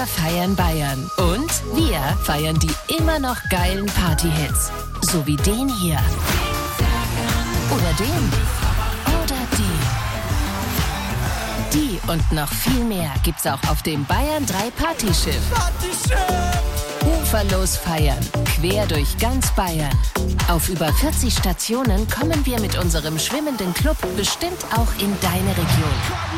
Wir feiern Bayern. Und wir feiern die immer noch geilen Party-Hits. So wie den hier. Oder den. Oder die. Die und noch viel mehr gibt's auch auf dem Bayern 3 Partyschiff. Uferlos feiern. Quer durch ganz Bayern. Auf über 40 Stationen kommen wir mit unserem schwimmenden Club bestimmt auch in deine Region.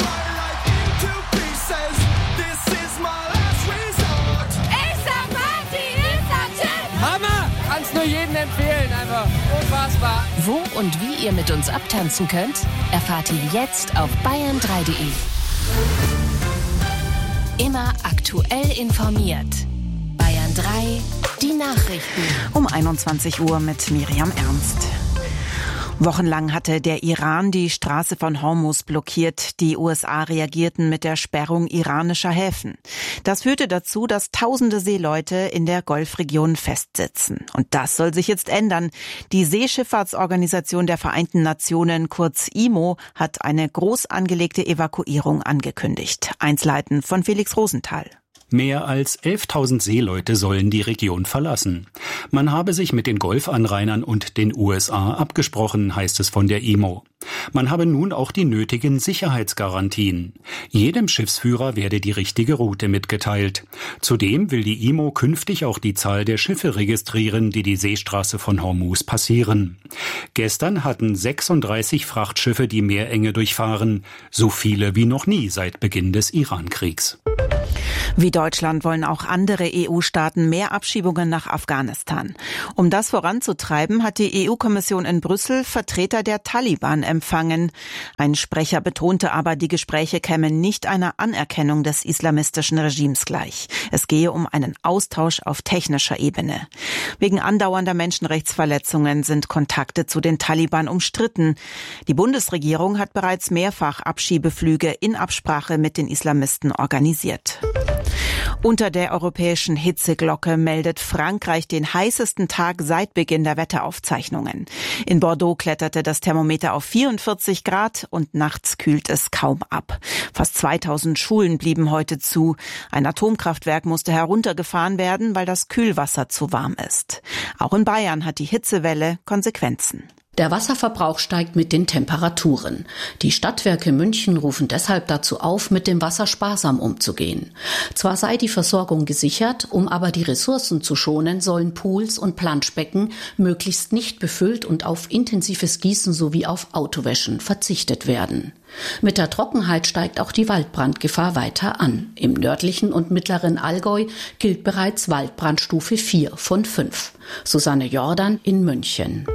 Hammer! Kannst nur jedem empfehlen, einfach unfassbar. Wo und wie ihr mit uns abtanzen könnt, erfahrt ihr jetzt auf bayern3.de. Immer aktuell informiert. Bayern 3, die Nachrichten. Um 21 Uhr mit Miriam Ernst. Wochenlang hatte der Iran die Straße von Hormuz blockiert. Die USA reagierten mit der Sperrung iranischer Häfen. Das führte dazu, dass tausende Seeleute in der Golfregion festsitzen. Und das soll sich jetzt ändern. Die Seeschifffahrtsorganisation der Vereinten Nationen, kurz IMO, hat eine groß angelegte Evakuierung angekündigt. Einzelheiten von Felix Rosenthal. Mehr als 11.000 Seeleute sollen die Region verlassen. Man habe sich mit den Golfanrainern und den USA abgesprochen, heißt es von der IMO. Man habe nun auch die nötigen Sicherheitsgarantien. Jedem Schiffsführer werde die richtige Route mitgeteilt. Zudem will die IMO künftig auch die Zahl der Schiffe registrieren, die die Seestraße von Hormuz passieren. Gestern hatten 36 Frachtschiffe die Meerenge durchfahren, so viele wie noch nie seit Beginn des Irankriegs. Wie Deutschland wollen auch andere EU-Staaten mehr Abschiebungen nach Afghanistan. Um das voranzutreiben, hat die EU-Kommission in Brüssel Vertreter der Taliban empfangen. Ein Sprecher betonte aber, die Gespräche kämen nicht einer Anerkennung des islamistischen Regimes gleich. Es gehe um einen Austausch auf technischer Ebene. Wegen andauernder Menschenrechtsverletzungen sind Kontakte zu den Taliban umstritten. Die Bundesregierung hat bereits mehrfach Abschiebeflüge in Absprache mit den Islamisten organisiert. Unter der europäischen Hitzeglocke meldet Frankreich den heißesten Tag seit Beginn der Wetteraufzeichnungen. In Bordeaux kletterte das Thermometer auf 44 Grad und nachts kühlt es kaum ab. Fast 2000 Schulen blieben heute zu. Ein Atomkraftwerk musste heruntergefahren werden, weil das Kühlwasser zu warm ist. Auch in Bayern hat die Hitzewelle Konsequenzen. Der Wasserverbrauch steigt mit den Temperaturen. Die Stadtwerke München rufen deshalb dazu auf, mit dem Wasser sparsam umzugehen. Zwar sei die Versorgung gesichert, um aber die Ressourcen zu schonen, sollen Pools und Planschbecken möglichst nicht befüllt und auf intensives Gießen sowie auf Autowäschen verzichtet werden. Mit der Trockenheit steigt auch die Waldbrandgefahr weiter an. Im nördlichen und mittleren Allgäu gilt bereits Waldbrandstufe 4 von 5. Susanne Jordan in München.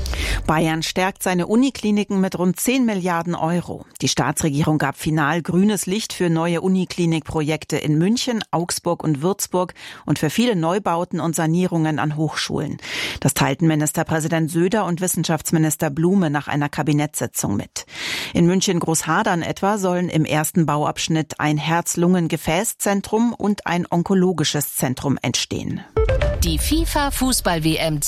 Bayern stärkt seine Unikliniken mit rund 10 Milliarden Euro. Die Staatsregierung gab final grünes Licht für neue Uniklinikprojekte in München, Augsburg und Würzburg und für viele Neubauten und Sanierungen an Hochschulen. Das teilten Ministerpräsident Söder und Wissenschaftsminister Blume nach einer Kabinettssitzung mit. In München Großhadern etwa sollen im ersten Bauabschnitt ein Herz-Lungen-Gefäßzentrum und ein onkologisches Zentrum entstehen. Die FIFA-Fußball-WM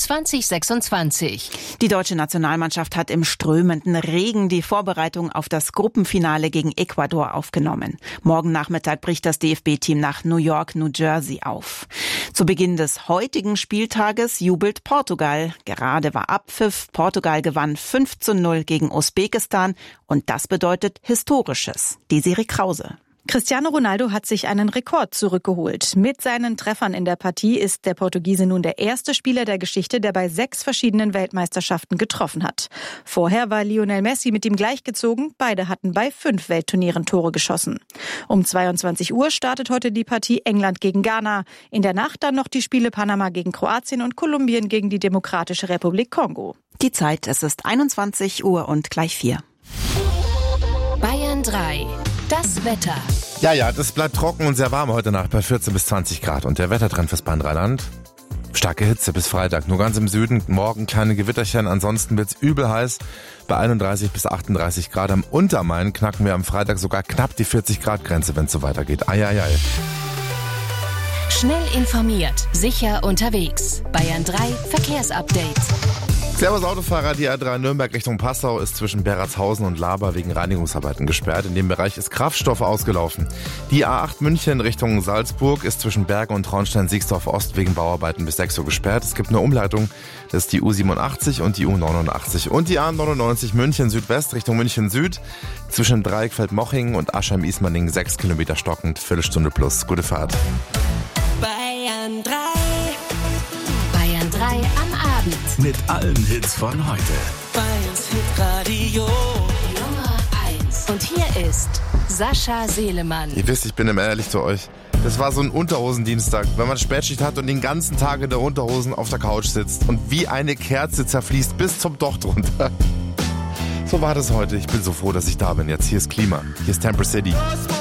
2026. Die deutsche Nationalmannschaft hat im strömenden Regen die Vorbereitung auf das Gruppenfinale gegen Ecuador aufgenommen. Morgen Nachmittag bricht das DFB-Team nach New York, New Jersey auf. Zu Beginn des heutigen Spieltages jubelt Portugal. Gerade war Abpfiff. Portugal gewann 5:0 gegen Usbekistan und das bedeutet Historisches. Desiree Krause. Cristiano Ronaldo hat sich einen Rekord zurückgeholt. Mit seinen Treffern in der Partie ist der Portugiese nun der erste Spieler der Geschichte, der bei 6 verschiedenen Weltmeisterschaften getroffen hat. Vorher war Lionel Messi mit ihm gleichgezogen. Beide hatten bei 5 Weltturnieren Tore geschossen. Um 22 Uhr startet heute die Partie England gegen Ghana. In der Nacht dann noch die Spiele Panama gegen Kroatien und Kolumbien gegen die Demokratische Republik Kongo. Die Zeit, es ist 21 Uhr und gleich 4. Bayern 3. Das Wetter. Ja, das bleibt trocken und sehr warm heute Nacht bei 14 bis 20 Grad. Und der Wettertrend fürs Bayern-Rheinland? Starke Hitze bis Freitag. Nur ganz im Süden, morgen kleine Gewitterchen. Ansonsten wird's übel heiß bei 31 bis 38 Grad. Am Untermain knacken wir am Freitag sogar knapp die 40-Grad-Grenze, wenn es so weitergeht. Ai. Schnell informiert, sicher unterwegs. Bayern 3 Verkehrsupdate. Servus Autofahrer, die A3 Nürnberg Richtung Passau ist zwischen Berratshausen und Laber wegen Reinigungsarbeiten gesperrt. In dem Bereich ist Kraftstoff ausgelaufen. Die A8 München Richtung Salzburg ist zwischen Bergen und Traunstein-Siegsdorf Ost wegen Bauarbeiten bis 6 Uhr gesperrt. Es gibt eine Umleitung, das ist die U87 und die U89. Und die A99 München Südwest Richtung München Süd zwischen Dreieckfeld-Moching und Aschheim-Ismaning 6 Kilometer stockend, Viertelstunde plus. Gute Fahrt. Bayern 3. Bayern 3 am Abend. Mit allen Hits von heute. Bayerns Hitradio Nummer 1. Und hier ist Sascha Selemann. Ihr wisst, ich bin immer ehrlich zu euch. Das war so ein Unterhosendienstag, wenn man Spätschicht hat und den ganzen Tag in der Unterhosen auf der Couch sitzt und wie eine Kerze zerfließt bis zum Docht runter. So war das heute. Ich bin so froh, dass ich da bin. Jetzt hier ist Klima. Hier ist Temper City.